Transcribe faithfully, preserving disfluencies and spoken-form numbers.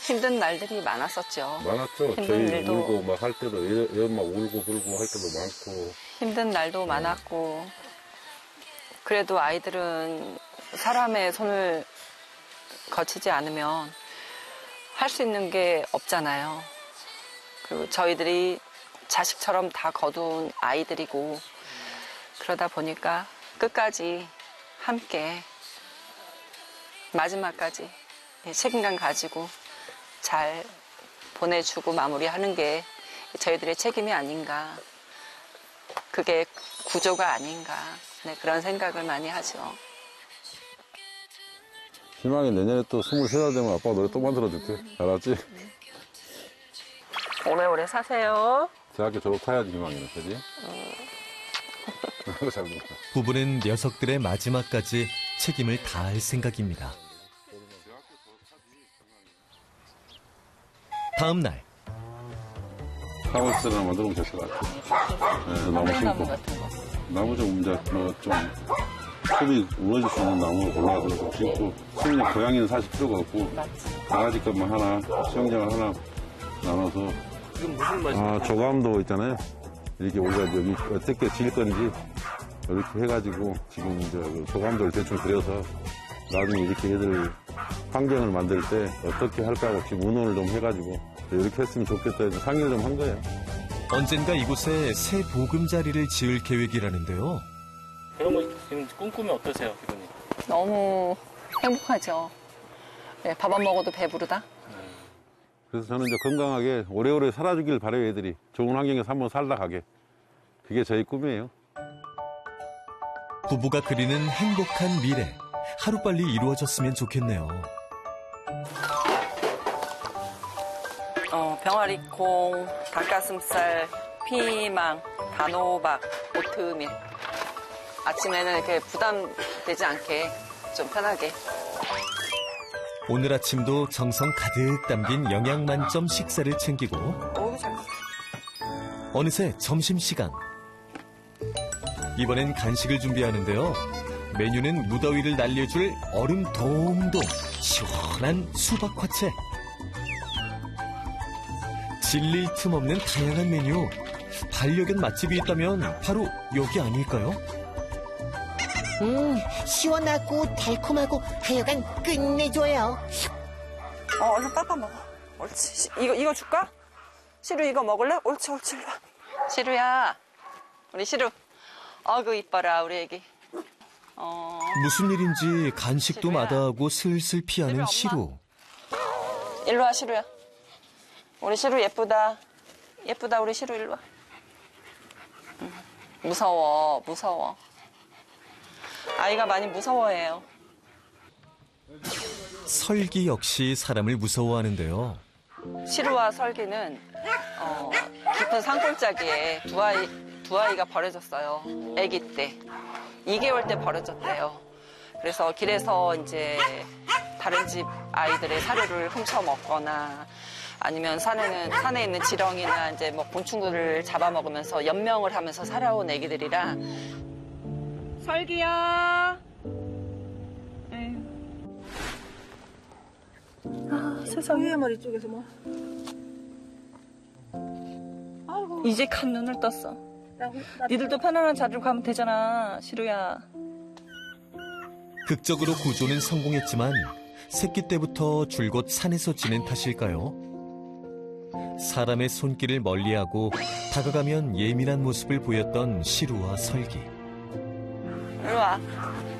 힘든 날들이 많았었죠. 많았죠. 힘든 저희 일도, 울고 막 할 때도, 애, 애 막 울고 불고 할 때도 많고. 힘든 날도 많았고, 그래도 아이들은 사람의 손을 거치지 않으면 할 수 있는 게 없잖아요. 그리고 저희들이 자식처럼 다 거둔 아이들이고, 그러다 보니까 끝까지 함께 마지막까지 책임감 가지고 잘 보내주고 마무리하는 게 저희들의 책임이 아닌가. 그게 구조가 아닌가. 네, 그런 생각을 많이 하죠. 희망이 내년에 또 스물세 살 되면 아빠가 노래 또 만들어줄게. 알았지? 오래오래 사세요. 대학교 졸업해야지 희망이는, 그지? 잘 본다. 부부는 녀석들의 마지막까지 책임을 다할 생각입니다. 다음 날. 하우스 하나 만들면 될 것 같아. 네, 나무 심고. 나무 좀 이제 뭐좀 숲이 무너질 수 있는 나무를 골라가지고 심고. 수영장 고양이는 사실 필요가 없고 강아지 것만 하나, 수영장을 하나 나눠서. 지금 무슨 말씀? 아, 조감도 있잖아요. 이렇게 우리가 여기 어떻게 지을 건지 이렇게 해가지고 지금 이제 조감도를 대충 그려서 나중에 이렇게 애들 환경을 만들 때 어떻게 할까 하고 지금 의논을 좀 해가지고 이렇게 했으면 좋겠다 해서 상의를 좀 한 거예요. 언젠가 이곳에 새 보금자리를 지을 계획이라는데요. 그런 거 지금 꿈꾸면 어떠세요, 기분이? 너무 행복하죠. 네, 밥 안 먹어도 배부르다. 그래서 저는 이제 건강하게 오래오래 살아주길 바래요, 애들이. 좋은 환경에서 한번 살다 가게. 그게 저희 꿈이에요. 부부가 그리는 행복한 미래. 하루빨리 이루어졌으면 좋겠네요. 어, 병아리콩, 닭가슴살, 피망, 단호박, 오트밀. 아침에는 이렇게 부담되지 않게 좀 편하게. 오늘 아침도 정성 가득 담긴 영양 만점 식사를 챙기고 어우, 잘 먹었어. 어느새 점심시간. 이번엔 간식을 준비하는데요. 메뉴는 무더위를 날려줄 얼음 동동 시원한 수박화채. 질릴 틈 없는 다양한 메뉴. 반려견 맛집이 있다면 바로 여기 아닐까요? 음, 시원하고 달콤하고 하여간 끝내줘요. 어, 얼른 따다 먹어. 옳지. 시, 이거, 이거 줄까? 시루 이거 먹을래? 옳지, 옳지, 일로 와. 시루야. 우리 시루. 어구, 이뻐라, 우리 애기. 어... 무슨 일인지 간식도 시루야. 마다하고 슬슬 피하는 시루. 일로 와, 시루야. 우리 시루 예쁘다. 예쁘다, 우리 시루 일로 와. 응. 무서워, 무서워. 아이가 많이 무서워해요. 설기 역시 사람을 무서워하는데요. 시루와 설기는 어, 깊은 산골짜기에 두 아이, 두 아이가 버려졌어요. 아기 때. 이 개월 때 버려졌대요. 그래서 길에서 이제 다른 집 아이들의 사료를 훔쳐 먹거나 아니면 산에는, 산에 있는 지렁이나 이제 뭐 곤충들을 잡아먹으면서 연명을 하면서 살아온 애기들이라. 설기야. 에휴. 아, 세상에. 위에 머리 쪽에서 뭐. 아이고. 이제 간 눈을 떴어. 나, 나, 니들도 편안한 자리로 가면 되잖아, 시루야. 극적으로 구조는 성공했지만 새끼 때부터 줄곧 산에서 지낸 탓일까요? 사람의 손길을 멀리하고 다가가면 예민한 모습을 보였던 시루와 설기. 일로 와.